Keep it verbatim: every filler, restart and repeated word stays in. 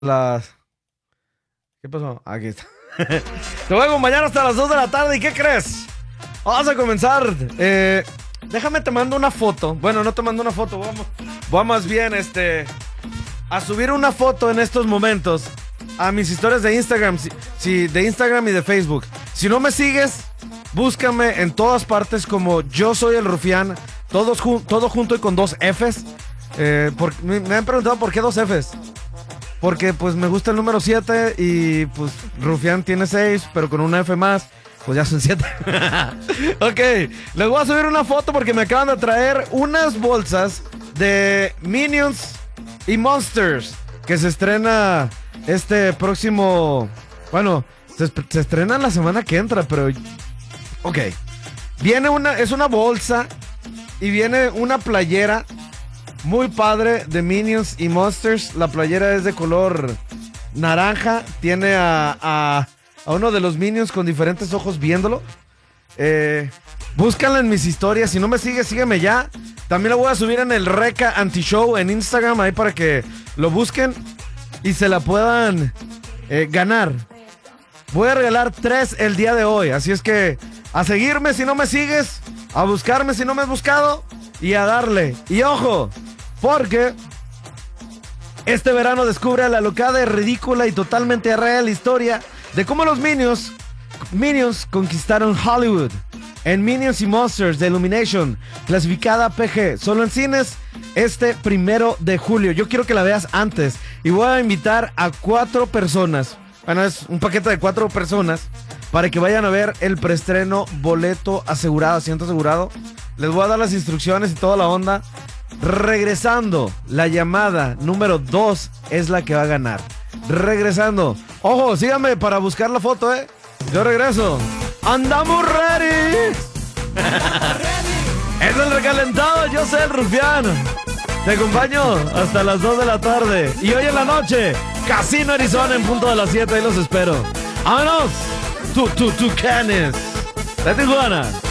Las... ¿Qué pasó? Aquí está. Te voy a acompañar hasta las dos de la tarde. ¿Y qué crees? Vamos a comenzar. Eh, déjame te mando una foto. Bueno, no te mando una foto. Vamos, voy más bien este, a subir una foto en estos momentos a mis historias de Instagram. Sí, sí, de Instagram y de Facebook. Si no me sigues, búscame en todas partes como Yo Soy el Rufián. Todos jun- todo junto y con dos Fs. Eh, por, me, me han preguntado por qué dos Fs. Porque pues me gusta el número siete y pues Rufián tiene seis, pero con una F más, pues ya son siete. Ok, les voy a subir una foto porque me acaban de traer unas bolsas de Minions y Monsters que se estrena este próximo... Bueno, se, se estrena la semana que entra, pero... Ok, viene una... Es una bolsa y viene una playera muy padre de Minions y Monsters. La playera es de color naranja. Tiene a, a, a uno de los Minions con diferentes ojos viéndolo. Eh, búscala en mis historias. Si no me sigues, sígueme ya. También lo voy a subir en el Reca Anti-Show en Instagram, ahí para que lo busquen y se la puedan eh, ganar. Voy a regalar tres el día de hoy. Así es que a seguirme si no me sigues, a buscarme si no me has buscado y a darle. Y ojo, porque este verano descubre la locada, ridícula y totalmente real historia de cómo los Minions, Minions conquistaron Hollywood en Minions y Monsters de Illumination, clasificada P G, solo en cines este primero de julio. Yo quiero que la veas antes y voy a invitar a cuatro personas. Bueno, es un paquete de cuatro personas para que vayan a ver el preestreno, boleto asegurado, asiento asegurado. Les voy a dar las instrucciones y toda la onda. Regresando, la llamada número dos es la que va a ganar. Regresando. Ojo, síganme para buscar la foto, ¿eh? Yo regreso. ¡Andamos ready! Es el recalentado, yo soy el Rufián. Te acompaño hasta las dos de la tarde. Y hoy en la noche, Casino Arizona en punto de las siete. Ahí los espero. ¡Vámonos! Tú, tú, tú, canes. De Tijuana.